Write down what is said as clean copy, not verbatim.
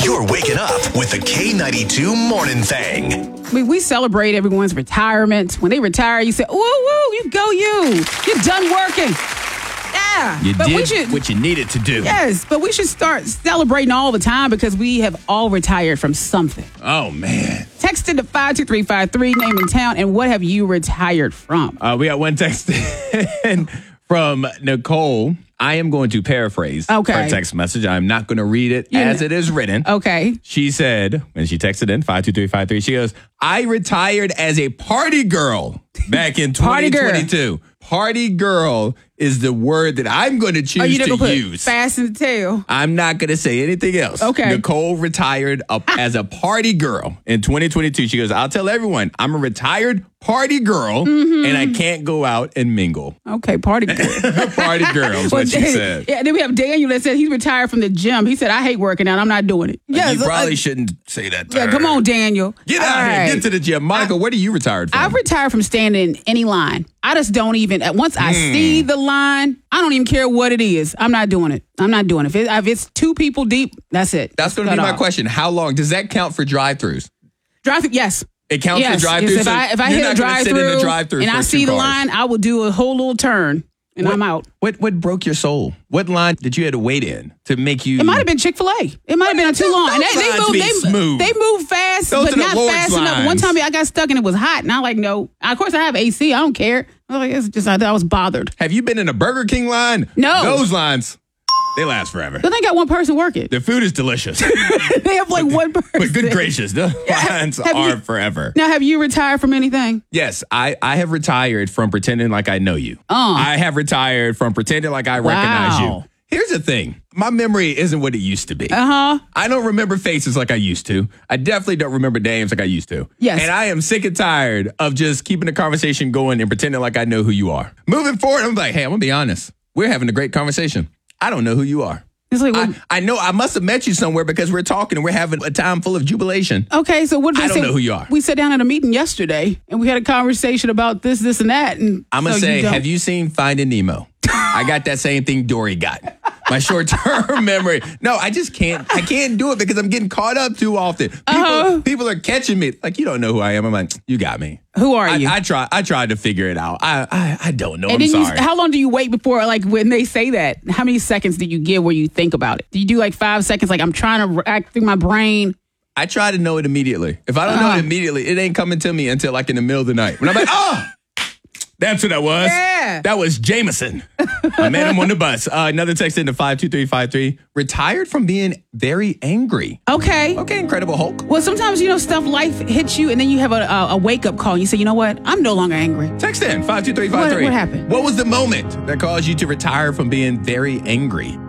You're waking up with the K92 Morning Thang. We celebrate everyone's retirement. When they retire, you say, woo, woo, you go you. You're done working. Yeah. You did what you needed to do. Yes, but we should start celebrating all the time because we have all retired from something. Oh, man. Text into 52353, name and town, and what have you retired from? We got one text in from Nicole. I am going to paraphrase her text message. I'm not going to read it as it is written. Okay. She said, when she texted in, 52353, she goes, I retired as a party girl back in 2022. Party girl is the word that I'm going to choose to use. Fast in the tail. I'm not going to say anything else. Okay. Nicole retired as a party girl in 2022. She goes, I'll tell everyone I'm a retired party girl and I can't go out and mingle. Okay, party girl. Party girl is what she said. Yeah, then we have Daniel that said he's retired from the gym. He said, I hate working out. I'm not doing it. Yeah, you probably shouldn't say that to her. Come on, Daniel. Get out here. Get to the gym. Monica, what are you retired from? I've retired from standing in any line. I just don't even, once I see the line, I don't even care what it is. I'm not doing it. I'm not doing it. If it's two people deep, that's it. That's going to be my question. How long? Does that count for drive-thrus? Drive-thru, yes. It counts for drive-thru? Yes. If I hit a drive-thru and I see the line, I will do a whole little turn. And I'm out. What broke your soul? What line did you have to wait in to make you? It might have been Chick-fil-A. It might have been too long. And they move fast, but not fast enough. One time I got stuck and it was hot, and I'm like, no. Of course, I have AC. I don't care. It's just I was bothered. Have you been in a Burger King line? No. Those lines, they last forever. But they got one person working. The food is delicious. They have one person. But good gracious, the lines are forever. Now, have you retired from anything? Yes, I have retired from pretending like I know you. I have retired from pretending like I recognize you. Here's the thing. My memory isn't what it used to be. I don't remember faces like I used to. I definitely don't remember names like I used to. Yes. And I am sick and tired of just keeping the conversation going and pretending like I know who you are. Moving forward, I'm like, hey, I'm going to be honest. We're having a great conversation. I don't know who you are. It's like, I know I must have met you somewhere because we're talking and we're having a time full of jubilation. Okay, so what did I don't know who you are. We sat down at a meeting yesterday and we had a conversation about this, and that. And I'm going to say, have you seen Finding Nemo? I got that same thing Dory got. My short-term memory. No, I just can't. I can't do it because I'm getting caught up too often. People are catching me. Like, you don't know who I am. I'm like, you got me. Who are you? I tried to figure it out. I don't know. And I'm sorry. How long do you wait before, like, when they say that? How many seconds do you give where you think about it? Do you do like 5 seconds? Like, I'm trying to act through my brain. I try to know it immediately. If I don't know it immediately, it ain't coming to me until like in the middle of the night. When I'm like, that's what that was. Yeah. That was Jameson. I met him on the bus. Another text into 52353. Retired from being very angry. Okay, Incredible Hulk. Well, sometimes, life hits you and then you have a wake-up call. And you say, you know what? I'm no longer angry. Text in 52353. What happened? What was the moment that caused you to retire from being very angry?